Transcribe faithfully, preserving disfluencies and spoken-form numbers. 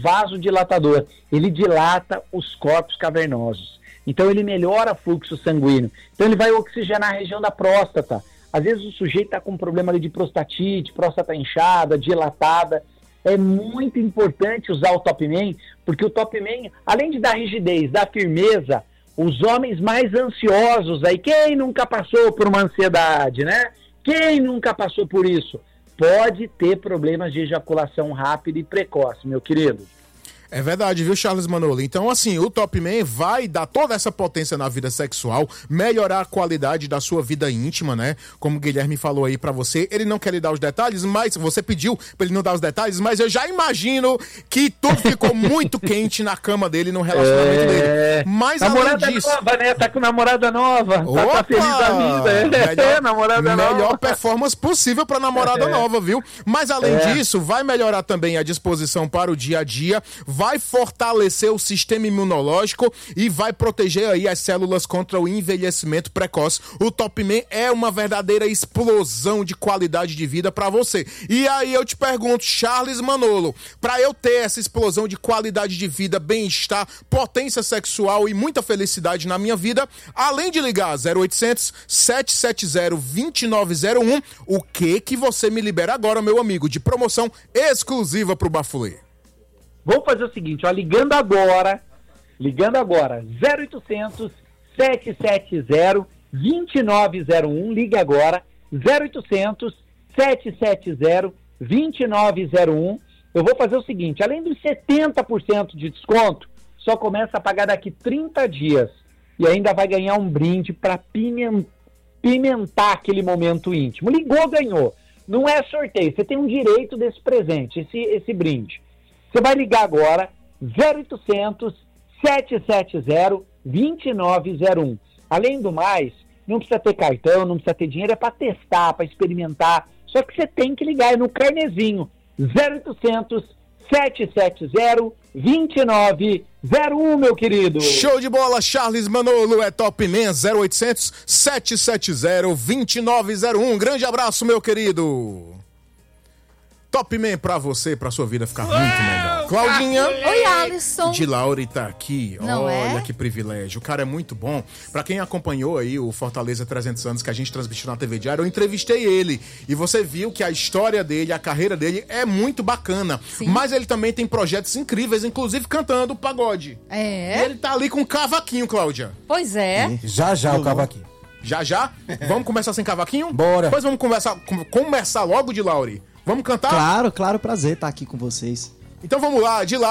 vasodilatador. Ele dilata os corpos cavernosos. Então ele melhora o fluxo sanguíneo. Então ele vai oxigenar a região da próstata. Às vezes o sujeito está com um problema ali de prostatite, próstata inchada, dilatada. É muito importante usar o Top Man, porque o Top Man, além de dar rigidez, dar firmeza, os homens mais ansiosos aí, quem nunca passou por uma ansiedade, né? Quem nunca passou por isso? Pode ter problemas de ejaculação rápida e precoce, meu querido. É verdade, viu, Charles Manolo? Então, assim, o Top Man vai dar toda essa potência na vida sexual, melhorar a qualidade da sua vida íntima, né? Como o Guilherme falou aí pra você, ele não quer lhe dar os detalhes, mas você pediu pra ele não dar os detalhes, mas eu já imagino que tudo ficou muito quente na cama dele, no relacionamento é... dele. Mas namorada além disso... nova, né? Tá com namorada nova. Opa! Tá, tá feliz da vida. É, melhor, é namorada melhor nova. Melhor performance possível pra namorada é. nova, viu? Mas além é. disso, vai melhorar também a disposição para o dia a dia, vai fortalecer o sistema imunológico e vai proteger aí as células contra o envelhecimento precoce. O Top Man é uma verdadeira explosão de qualidade de vida pra você. E aí eu te pergunto, Charles Manolo, pra eu ter essa explosão de qualidade de vida, bem-estar, potência sexual e muita felicidade na minha vida, além de ligar zero oitocentos, sete sete zero, dois nove zero um, o que que você me libera agora, meu amigo, de promoção exclusiva pro Bafulê? Vamos fazer o seguinte, ó, ligando agora, ligando agora, zero oitocentos, sete sete zero, dois nove zero um, liga agora, zero oitocentos, sete sete zero, dois nove zero um. Eu vou fazer o seguinte, além dos setenta por cento de desconto, só começa a pagar daqui trinta dias e ainda vai ganhar um brinde para pimentar aquele momento íntimo. Ligou, ganhou. Não é sorteio, você tem um direito desse presente, esse, esse brinde. Você vai ligar agora, zero oitocentos, sete sete zero, dois nove zero um. Além do mais, não precisa ter cartão, não precisa ter dinheiro, é para testar, para experimentar. Só que você tem que ligar, é no carnezinho, zero oitocentos, sete sete zero, dois nove zero um, meu querido. Show de bola, Charles Manolo, é Top Man, zero oitocentos, sete sete zero, dois nove zero um. Grande abraço, meu querido. Top Man pra você, pra sua vida ficar muito melhor. Claudinha. Oi, Alisson. De Laure tá aqui. Não Olha é? que privilégio. O cara é muito bom. Pra quem acompanhou aí o Fortaleza trezentos anos que a gente transmitiu na T V Diário, eu entrevistei ele. E você viu que a história dele, a carreira dele é muito bacana. Sim. Mas ele também tem projetos incríveis, inclusive cantando pagode. É? E ele tá ali com um cavaquinho, Cláudia. Pois é. Já, já o cavaquinho. Já, já? Vamos começar sem cavaquinho? Bora. Depois vamos conversar, com- começar logo de Laure. Vamos cantar? Claro, claro, prazer estar aqui com vocês. Então vamos lá, de lá.